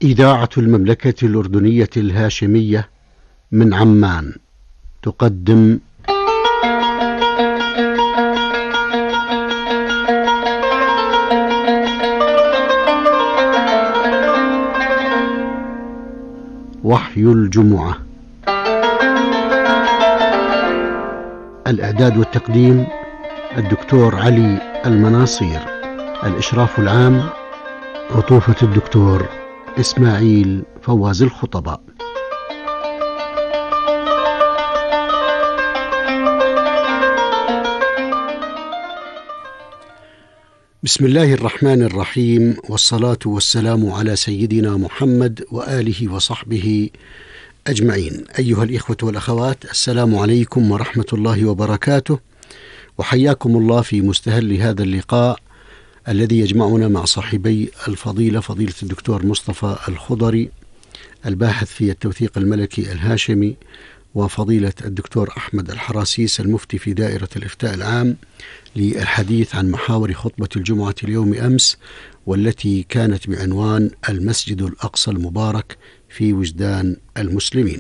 إذاعة المملكة الأردنية الهاشمية من عمان تقدم وحي الجمعة. الإعداد والتقديم الدكتور علي المناصير. الإشراف العام عطوفة الدكتور إسماعيل فواز الخطباء. بسم الله الرحمن الرحيم، والصلاة والسلام على سيدنا محمد وآله وصحبه أجمعين. أيها الإخوة والأخوات، السلام عليكم ورحمة الله وبركاته، وحياكم الله في مستهل هذا اللقاء الذي يجمعنا مع صاحبي الفضيلة، فضيلة الدكتور مصطفى الخضري الباحث في التوثيق الملكي الهاشمي، وفضيلة الدكتور أحمد الحراسيس المفتي في دائرة الإفتاء العام، للحديث عن محاور خطبة الجمعة اليوم أمس، والتي كانت بعنوان المسجد الأقصى المبارك في وجدان المسلمين.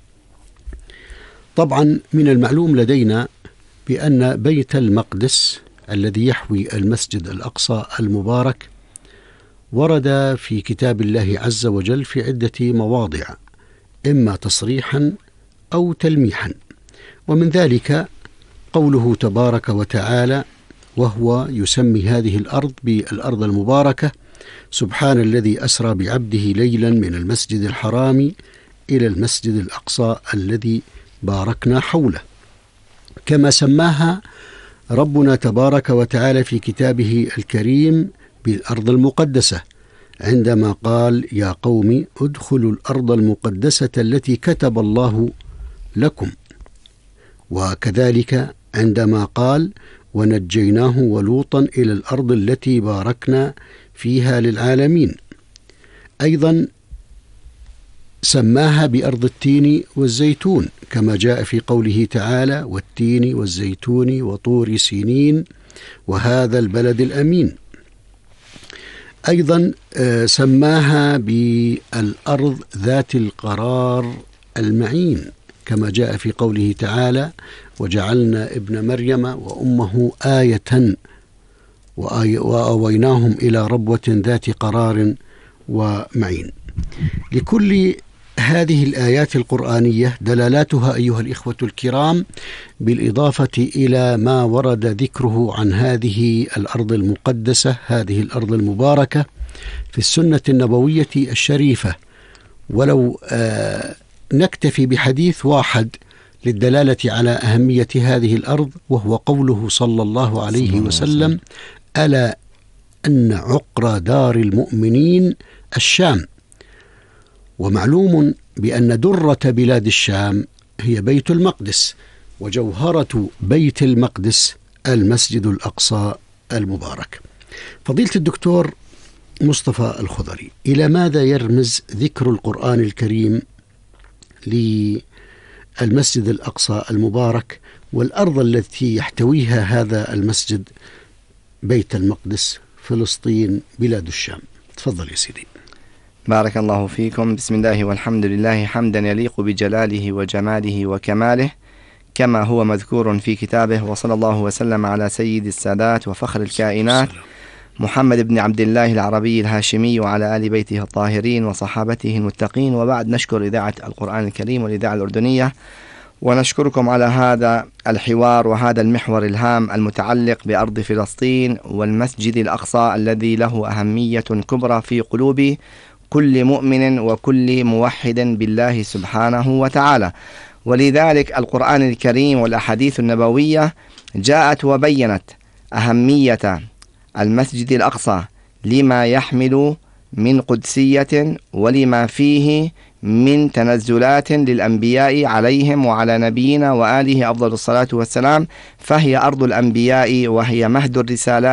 طبعا من المعلوم لدينا بأن بيت المقدس الذي يحوي المسجد الأقصى المبارك ورد في كتاب الله عز وجل في عدة مواضع، إما تصريحا أو تلميحا، ومن ذلك قوله تبارك وتعالى وهو يسمي هذه الأرض بالأرض المباركة: سبحان الذي أسرى بعبده ليلا من المسجد الحرام إلى المسجد الأقصى الذي باركنا حوله، كما سماها ربنا تبارك وتعالى في كتابه الكريم بالأرض المقدسة، عندما قال: يا قوم ادخلوا الأرض المقدسة التي كتب الله لكم، وكذلك عندما قال: ونجيناه ولوطا إلى الأرض التي باركنا فيها للعالمين. أيضا سماها بأرض التين والزيتون، كما جاء في قوله تعالى: والتين والزيتون وطور سينين وهذا البلد الأمين. أيضا سماها بالأرض ذات القرار المعين، كما جاء في قوله تعالى: وجعلنا ابن مريم وأمه آية وآويناهم إلى ربوة ذات قرار ومعين. لكل هذه الآيات القرآنية دلالاتها أيها الإخوة الكرام، بالإضافة إلى ما ورد ذكره عن هذه الأرض المقدسة، هذه الأرض المباركة، في السنة النبوية الشريفة. ولو نكتفي بحديث واحد للدلالة على أهمية هذه الأرض، وهو قوله صلى الله عليه وسلم: ألا أن عقر دار المؤمنين الشام. ومعلوم بأن درة بلاد الشام هي بيت المقدس، وجوهرة بيت المقدس المسجد الأقصى المبارك. فضيلة الدكتور مصطفى الخضري، إلى ماذا يرمز ذكر القرآن الكريم للمسجد الأقصى المبارك والأرض التي يحتويها هذا المسجد، بيت المقدس، فلسطين، بلاد الشام؟ تفضل يا سيدي. بارك الله فيكم. بسم الله والحمد لله، حمدا يليق بجلاله وجماله وكماله، كما هو مذكور في كتابه. وصلى الله وسلم على سيد السادات وفخر الكائنات محمد بن عبد الله العربي الهاشمي وعلى آل بيته الطاهرين وصحابته المتقين. وبعد، نشكر إذاعة القرآن الكريم والإذاعة الأردنية، ونشكركم على هذا الحوار وهذا المحور الهام المتعلق بأرض فلسطين والمسجد الأقصى الذي له أهمية كبرى في قلوب كل مؤمن وكل موحد بالله سبحانه وتعالى. ولذلك القرآن الكريم والأحاديث النبوية جاءت وبينت أهمية المسجد الأقصى لما يحمل من قدسية ولما فيه من تنزلات للأنبياء عليهم وعلى نبينا وآله أفضل الصلاة والسلام، فهي أرض الأنبياء وهي مهد الرسالات